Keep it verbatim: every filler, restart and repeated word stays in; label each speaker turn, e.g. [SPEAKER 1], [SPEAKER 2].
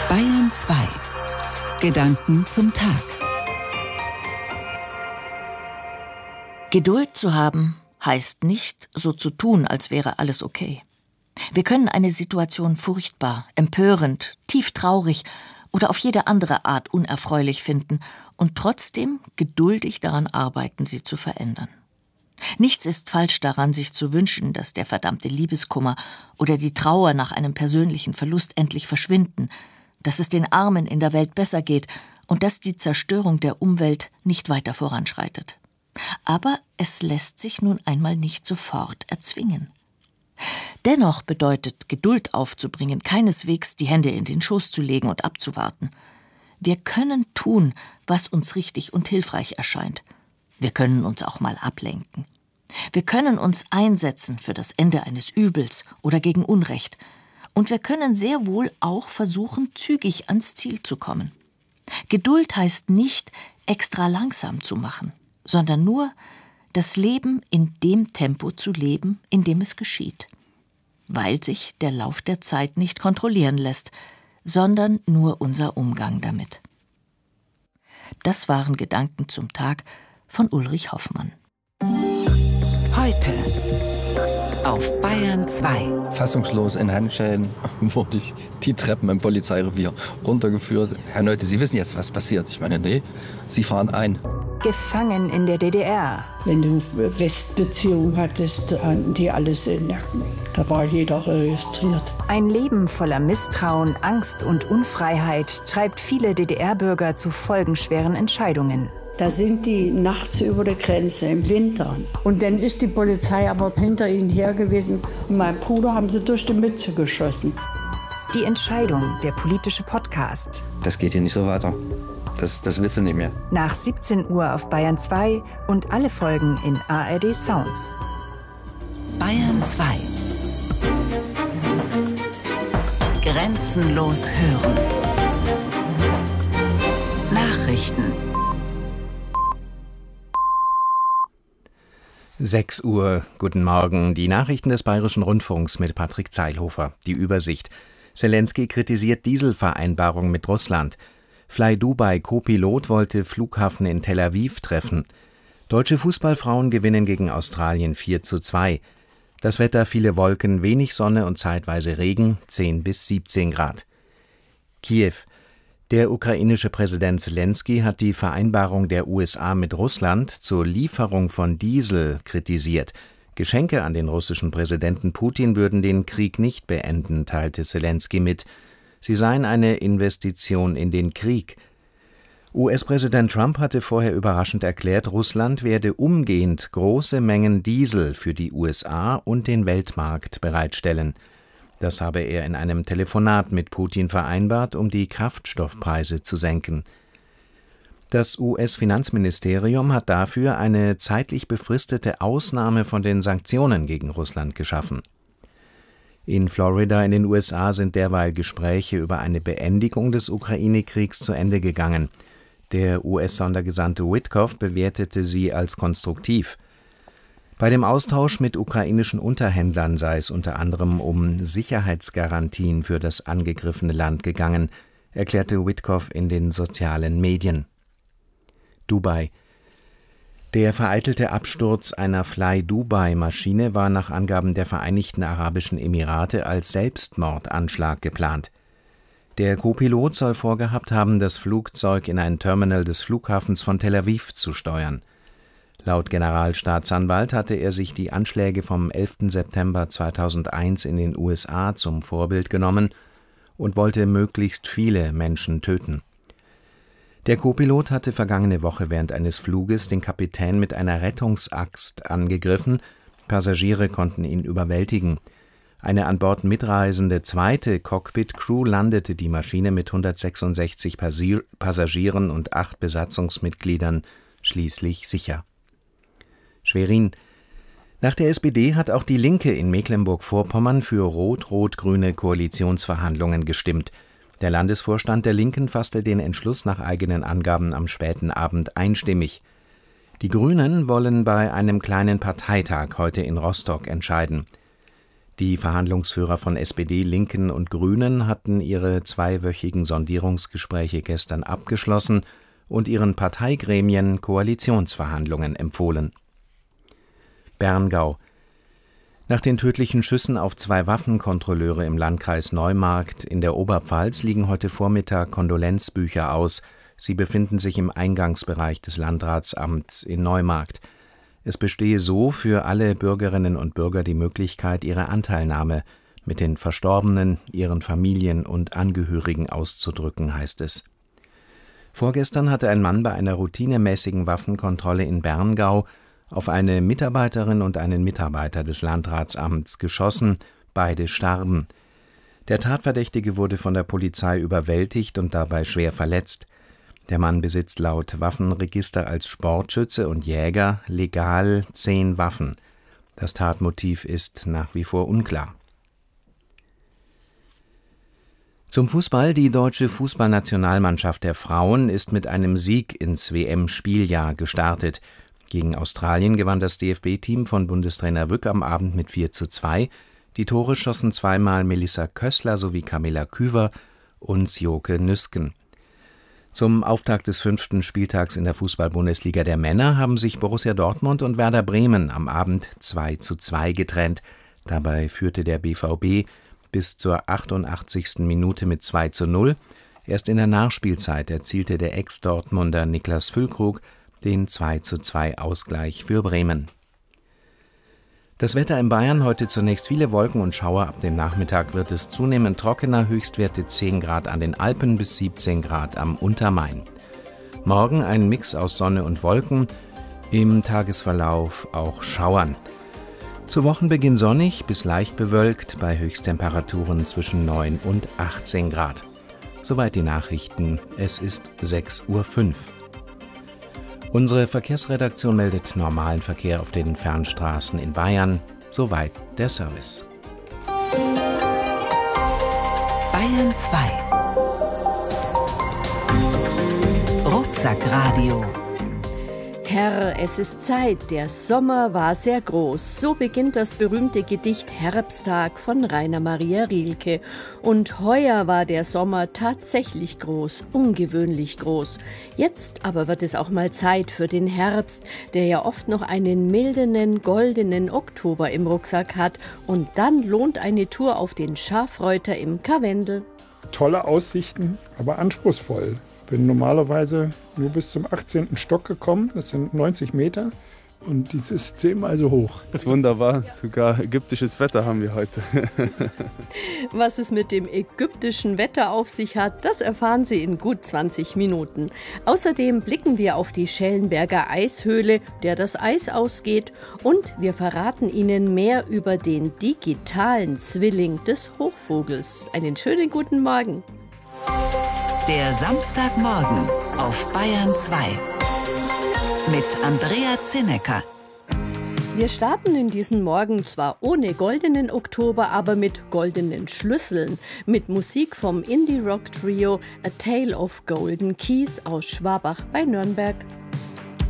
[SPEAKER 1] Bayern zwei. Gedanken zum Tag.
[SPEAKER 2] Geduld zu haben heißt nicht, so zu tun, als wäre alles okay. Wir können eine Situation furchtbar, empörend, tief traurig oder auf jede andere Art unerfreulich finden und trotzdem geduldig daran arbeiten, sie zu verändern. Nichts ist falsch daran, sich zu wünschen, dass der verdammte Liebeskummer oder die Trauer nach einem persönlichen Verlust endlich verschwinden, dass es den Armen in der Welt besser geht und dass die Zerstörung der Umwelt nicht weiter voranschreitet. Aber es lässt sich nun einmal nicht sofort erzwingen. Dennoch bedeutet Geduld aufzubringen keineswegs die Hände in den Schoß zu legen und abzuwarten. Wir können tun, was uns richtig und hilfreich erscheint. Wir können uns auch mal ablenken. Wir können uns einsetzen für das Ende eines Übels oder gegen Unrecht. Und wir können sehr wohl auch versuchen, zügig ans Ziel zu kommen. Geduld heißt nicht, extra langsam zu machen, sondern nur, das Leben in dem Tempo zu leben, in dem es geschieht. Weil sich der Lauf der Zeit nicht kontrollieren lässt, sondern nur unser Umgang damit. Das waren Gedanken zum Tag von Ulrich Hoffmann.
[SPEAKER 1] Heute auf Bayern zwei.
[SPEAKER 3] Fassungslos in Handschellen wurde ich die Treppen im Polizeirevier runtergeführt. Herr Neute, Sie wissen jetzt, was passiert. Ich meine, nee, Sie fahren ein.
[SPEAKER 4] Gefangen in der D D R.
[SPEAKER 5] Wenn du Westbeziehungen hattest, hatten die alles in Nacken. Da war jeder registriert.
[SPEAKER 4] Ein Leben voller Misstrauen, Angst und Unfreiheit treibt viele D D R-Bürger zu folgenschweren Entscheidungen.
[SPEAKER 5] Da sind die nachts über der Grenze im Winter. Und dann ist die Polizei aber hinter ihnen her gewesen. Und meinen Bruder haben sie durch die Mütze geschossen.
[SPEAKER 4] Die Entscheidung, der politische Podcast.
[SPEAKER 3] Das geht hier nicht so weiter. Das, das willst du nicht mehr.
[SPEAKER 4] Nach siebzehn Uhr auf Bayern zwei und alle Folgen in A R D Sounds.
[SPEAKER 1] Bayern zwei. Grenzenlos hören. Nachrichten.
[SPEAKER 6] sechs Uhr, guten Morgen. Die Nachrichten des Bayerischen Rundfunks mit Patrick Zeilhofer. Die Übersicht. Selenskyj kritisiert Dieselvereinbarung mit Russland. Fly Dubai Co-Pilot wollte Flughafen in Tel Aviv treffen. Deutsche Fußballfrauen gewinnen gegen Australien vier zu zwei. Das Wetter: viele Wolken, wenig Sonne und zeitweise Regen, zehn bis siebzehn Grad. Kiew. Der ukrainische Präsident Selenskyj hat die Vereinbarung der U S A mit Russland zur Lieferung von Diesel kritisiert. Geschenke an den russischen Präsidenten Putin würden den Krieg nicht beenden, teilte Selenskyj mit. Sie seien eine Investition in den Krieg. U S-Präsident Trump hatte vorher überraschend erklärt, Russland werde umgehend große Mengen Diesel für die U S A und den Weltmarkt bereitstellen. Das habe er in einem Telefonat mit Putin vereinbart, um die Kraftstoffpreise zu senken. Das U S-Finanzministerium hat dafür eine zeitlich befristete Ausnahme von den Sanktionen gegen Russland geschaffen. In Florida in den U S A sind derweil Gespräche über eine Beendigung des Ukraine-Kriegs zu Ende gegangen. Der U S-Sondergesandte Witkoff bewertete sie als konstruktiv. Bei dem Austausch mit ukrainischen Unterhändlern sei es unter anderem um Sicherheitsgarantien für das angegriffene Land gegangen, erklärte Witkoff in den sozialen Medien. Dubai. Der vereitelte Absturz einer Fly Dubai-Maschine war nach Angaben der Vereinigten Arabischen Emirate als Selbstmordanschlag geplant. Der Co-Pilot soll vorgehabt haben, das Flugzeug in ein Terminal des Flughafens von Tel Aviv zu steuern. Laut Generalstaatsanwalt hatte er sich die Anschläge vom elften September zweitausendeins in den U S A zum Vorbild genommen und wollte möglichst viele Menschen töten. Der Co-Pilot hatte vergangene Woche während eines Fluges den Kapitän mit einer Rettungsaxt angegriffen. Passagiere konnten ihn überwältigen. Eine an Bord mitreisende zweite Cockpit-Crew landete die Maschine mit hundertsechsundsechzig Passi- Passagieren und acht Besatzungsmitgliedern schließlich sicher. Schwerin. Nach der S P D hat auch die Linke in Mecklenburg-Vorpommern für rot-rot-grüne Koalitionsverhandlungen gestimmt. Der Landesvorstand der Linken fasste den Entschluss nach eigenen Angaben am späten Abend einstimmig. Die Grünen wollen bei einem kleinen Parteitag heute in Rostock entscheiden. Die Verhandlungsführer von S P D, Linken und Grünen hatten ihre zweiwöchigen Sondierungsgespräche gestern abgeschlossen und ihren Parteigremien Koalitionsverhandlungen empfohlen. Berngau. Nach den tödlichen Schüssen auf zwei Waffenkontrolleure im Landkreis Neumarkt in der Oberpfalz liegen heute Vormittag Kondolenzbücher aus. Sie befinden sich im Eingangsbereich des Landratsamts in Neumarkt. Es bestehe so für alle Bürgerinnen und Bürger die Möglichkeit, ihre Anteilnahme mit den Verstorbenen, ihren Familien und Angehörigen auszudrücken, heißt es. Vorgestern hatte ein Mann bei einer routinemäßigen Waffenkontrolle in Berngau auf eine Mitarbeiterin und einen Mitarbeiter des Landratsamts geschossen, beide starben. Der Tatverdächtige wurde von der Polizei überwältigt und dabei schwer verletzt. Der Mann besitzt laut Waffenregister als Sportschütze und Jäger legal zehn Waffen. Das Tatmotiv ist nach wie vor unklar. Zum Fußball: Die deutsche Fußballnationalmannschaft der Frauen ist mit einem Sieg ins W M-Spieljahr gestartet. Gegen Australien gewann das D F B-Team von Bundestrainer Wück am Abend mit vier zu zwei. Die Tore schossen zweimal Melissa Kössler sowie Camilla Küver und Sjoke Nüsken. Zum Auftakt des fünften Spieltags in der Fußball-Bundesliga der Männer haben sich Borussia Dortmund und Werder Bremen am Abend zwei zu zwei getrennt. Dabei führte der B V B bis zur achtundachtzigsten Minute mit zwei zu null. Erst in der Nachspielzeit erzielte der Ex-Dortmunder Niklas Füllkrug den zwei zu zwei Ausgleich für Bremen. Das Wetter in Bayern: heute zunächst viele Wolken und Schauer. Ab dem Nachmittag wird es zunehmend trockener, Höchstwerte zehn Grad an den Alpen bis siebzehn Grad am Untermain. Morgen ein Mix aus Sonne und Wolken, im Tagesverlauf auch Schauern. Zu Wochenbeginn sonnig bis leicht bewölkt, bei Höchsttemperaturen zwischen neun und achtzehn Grad. Soweit die Nachrichten, es ist sechs Uhr fünf. Unsere Verkehrsredaktion meldet normalen Verkehr auf den Fernstraßen in Bayern. Soweit der Service.
[SPEAKER 1] Bayern zwei. Rucksackradio.
[SPEAKER 7] Herr, es ist Zeit, der Sommer war sehr groß. So beginnt das berühmte Gedicht Herbsttag von Rainer Maria Rilke. Und heuer war der Sommer tatsächlich groß, ungewöhnlich groß. Jetzt aber wird es auch mal Zeit für den Herbst, der ja oft noch einen milden, goldenen Oktober im Rucksack hat. Und dann lohnt eine Tour auf den Schafreuter im Karwendel.
[SPEAKER 8] Tolle Aussichten, aber anspruchsvoll. Bin normalerweise nur bis zum achtzehnten Stock gekommen, das sind neunzig Meter und dies ist zehnmal so hoch.
[SPEAKER 9] Das ist wunderbar, sogar ägyptisches Wetter haben wir heute.
[SPEAKER 7] Was es mit dem ägyptischen Wetter auf sich hat, das erfahren Sie in gut zwanzig Minuten. Außerdem blicken wir auf die Schellenberger Eishöhle, der das Eis ausgeht, und wir verraten Ihnen mehr über den digitalen Zwilling des Hochvogels. Einen schönen guten Morgen.
[SPEAKER 1] Der Samstagmorgen auf Bayern zwei mit Andrea Zinnecker.
[SPEAKER 7] Wir starten in diesen Morgen zwar ohne goldenen Oktober, aber mit goldenen Schlüsseln. Mit Musik vom Indie-Rock-Trio A Tale of Golden Keys aus Schwabach bei Nürnberg.